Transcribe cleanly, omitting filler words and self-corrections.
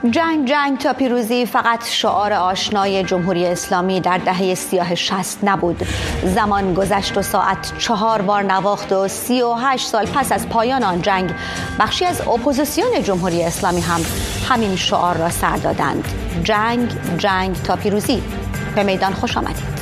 جنگ جنگ تا پیروزی فقط شعار آشنای جمهوری اسلامی در دهه سیاه 60 نبود. زمان گذشت و ساعت 4 بار نواخت و 38 سال پس از پایان آن جنگ بخشی از اپوزیسیون جمهوری اسلامی هم همین شعار را سر دادند: جنگ جنگ تا پیروزی. به میدان خوش آمدید.